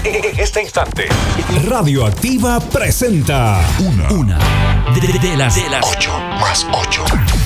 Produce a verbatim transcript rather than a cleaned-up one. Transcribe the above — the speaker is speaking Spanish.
en este instante. Radioactiva presenta Una, una de, de las, de las ocho más ocho.